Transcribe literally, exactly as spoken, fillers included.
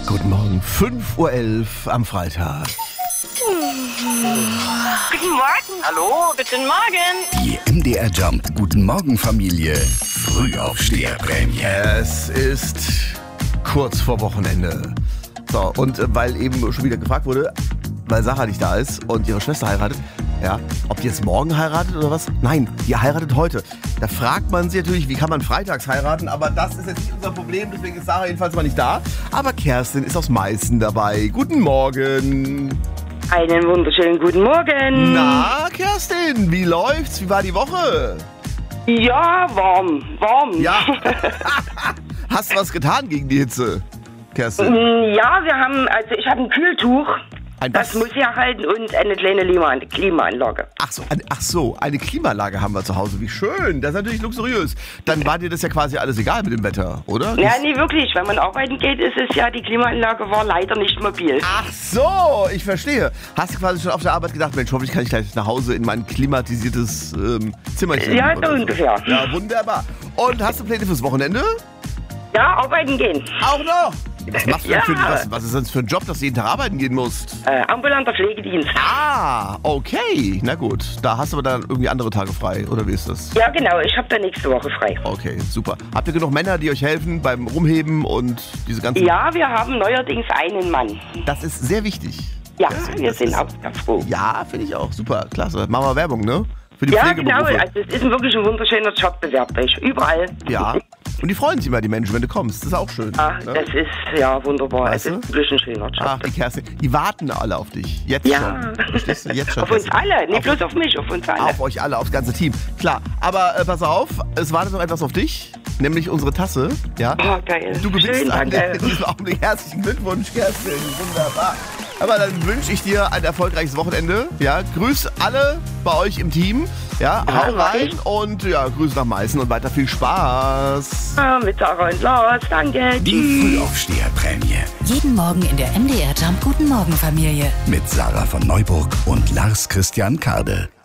Guten Morgen, fünf Uhr elf am Freitag. Guten Morgen. Hallo, guten Morgen. Die M D R Jump Guten Morgen Familie Frühaufsteherprämie. Es ist kurz vor Wochenende. So, und äh, weil eben schon wieder gefragt wurde, weil Sarah nicht da ist und ihre Schwester heiratet, ja, ob die jetzt morgen heiratet oder was? Nein, die heiratet heute. Da fragt man sich natürlich, wie kann man freitags heiraten, aber das ist jetzt nicht unser Problem, deswegen ist Sarah jedenfalls mal nicht da. Aber Kerstin ist aus Meißen dabei. Guten Morgen. Einen wunderschönen guten Morgen. Na, Kerstin, wie läuft's? Wie war die Woche? Ja, warm, warm. Ja. Hast du was getan gegen die Hitze, Kerstin? Ja, wir haben, also ich habe ein Kühltuch. Ein Das was? muss ja halten und eine kleine Klima- Klimaanlage. Ach so, eine, ach so, eine Klimaanlage haben wir zu Hause. Wie schön, das ist natürlich luxuriös. Dann war dir das ja quasi alles egal mit dem Wetter, oder? Ja, nee, wirklich. Wenn man arbeiten geht, ist es ja, die Klimaanlage war leider nicht mobil. Ach so, ich verstehe. Hast du quasi schon auf der Arbeit gedacht, Mensch, hoffentlich kann ich gleich nach Hause in mein klimatisiertes ähm, Zimmerchen. Ja, oder so ungefähr. Ja, wunderbar. Und hast du Pläne fürs Wochenende? Ja, arbeiten gehen. Auch noch? Was machst du denn Ja. für, was, was ist das für ein Job, dass du jeden Tag arbeiten gehen musst? Äh, ambulanter Pflegedienst. Ah, okay. Na gut. Da hast du aber dann irgendwie andere Tage frei, oder wie ist das? Ja, genau. Ich habe da nächste Woche frei. Okay, super. Habt ihr genug Männer, die euch helfen beim Rumheben und diese ganzen... Ja, wir haben neuerdings einen Mann. Das ist sehr wichtig. Ja, Das- wir das sind ist- auch ganz froh. Ja, finde ich auch. Super, klasse. Machen wir Werbung, ne? Für die Ja, genau. Pflegeberufe. Also es ist ein wirklich ein wunderschöner Job, bewerbt euch. Überall. Ja. Und die freuen sich immer, die Menschen, wenn du kommst. Das ist auch schön. Ah, ne? das ist ja wunderbar. Weißt Es du? ist wirklich ein schöner Job. Ach, die Kerstin. Die warten alle auf dich. Jetzt Ja. schon. Verstehst du? Jetzt schon. Auf uns Kerstin. alle, nicht Auf- bloß auf mich, auf uns alle. Auf euch alle, aufs ganze Team. Klar, aber äh, pass auf, es wartet noch etwas auf dich, nämlich unsere Tasse. Ja. Oh, geil. Du gewinnst Schön, an danke. diesem Augenblick. Herzlichen Glückwunsch, Kerstin. Wunderbar. Aber dann wünsche ich dir ein erfolgreiches Wochenende. Ja, grüß alle bei euch im Team. Ja, Ja, hau mach rein ich. und ja, grüß nach Meißen und weiter viel Spaß. Ah, mit Sarah und Lars, danke. Die Frühaufsteherprämie Jeden Morgen in der M D R Jump Guten Morgen Familie. mit Sarah von Neuburg und Lars Christian Kade.